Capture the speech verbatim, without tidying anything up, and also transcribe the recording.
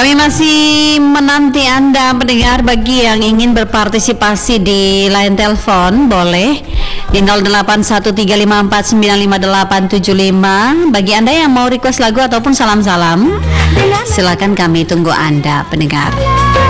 Kami masih menanti Anda pendengar. Bagi yang ingin berpartisipasi di line telepon boleh di nol delapan satu tiga lima empat sembilan lima delapan tujuh lima. Bagi Anda yang mau request lagu ataupun salam-salam, silakan, kami tunggu Anda pendengar.